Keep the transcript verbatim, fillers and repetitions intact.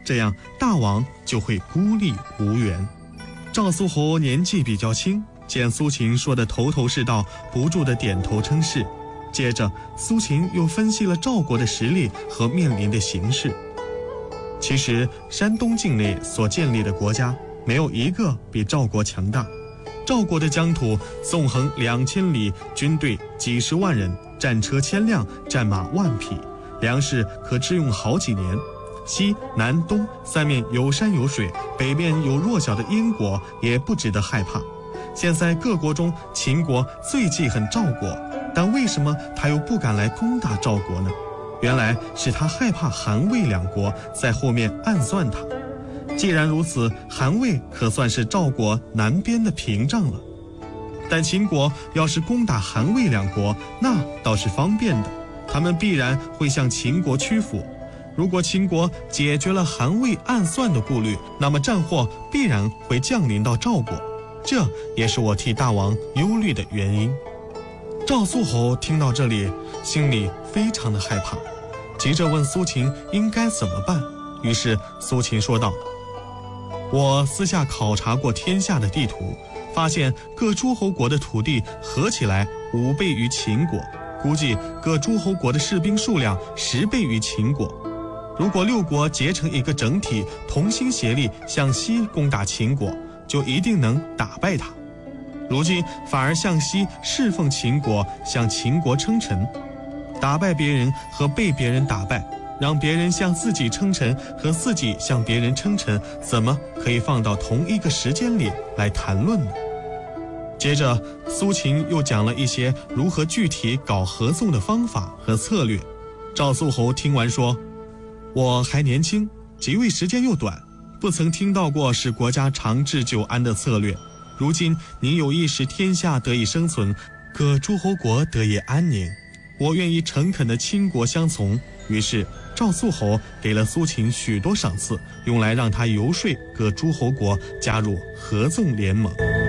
这样大王就会孤立无援。赵肃侯年纪比较轻，见苏秦说的头头是道，不住地点头称是。接着苏秦又分析了赵国的实力和面临的形势。其实山东境内所建立的国家没有一个比赵国强大。赵国的疆土纵横两千里，军队几十万人，战车千辆，战马万匹，粮食可支用好几年。西南东三面有山有水，北边有弱小的燕国，也不值得害怕。现在各国中，秦国最记恨赵国，但为什么他又不敢来攻打赵国呢？原来是他害怕韩魏两国在后面暗算他。既然如此，韩魏可算是赵国南边的屏障了。但秦国要是攻打韩魏两国，那倒是方便的，他们必然会向秦国屈服。如果秦国解决了韩魏暗算的顾虑，那么战祸必然会降临到赵国，这也是我替大王忧虑的原因。赵肃侯听到这里，心里非常的害怕，急着问苏秦应该怎么办。于是苏秦说道：我私下考察过天下的地图，发现各诸侯国的土地合起来五倍于秦国，估计各诸侯国的士兵数量十倍于秦国。如果六国结成一个整体，同心协力向西攻打秦国，就一定能打败他。如今反而向西侍奉秦国，向秦国称臣。打败别人和被别人打败，让别人向自己称臣和自己向别人称臣，怎么可以放到同一个时间里来谈论呢？接着苏秦又讲了一些如何具体搞合纵的方法和策略。赵肃侯听完说：我还年轻，即位时间又短，不曾听到过使国家长治久安的策略。如今您有意使天下得以生存，各诸侯国得以安宁，我愿意诚恳的倾国相从。于是赵肃侯给了苏秦许多赏赐，用来让他游说各诸侯国加入合纵联盟。